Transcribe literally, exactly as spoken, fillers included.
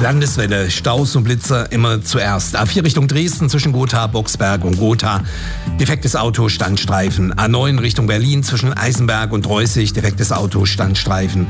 Landeswelle, Staus und Blitzer immer zuerst. A vier Richtung Dresden zwischen Gotha, Boxberg und Gotha. Defektes Auto, Standstreifen. A neun Richtung Berlin zwischen Eisenberg und Reußig. Defektes Auto, Standstreifen.